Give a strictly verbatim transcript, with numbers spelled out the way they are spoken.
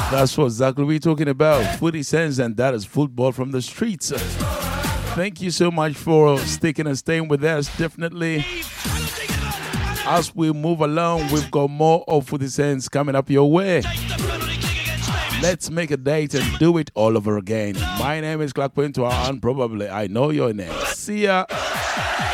That's what exactly we're talking about. Footy Sense, and that is football from the streets. Thank you so much for sticking and staying with us. Definitely, as we move along, we've got more of Footy Sense coming up your way. Let's make a date and do it all over again. My name is Clark Pinto, and probably I know your name. See ya.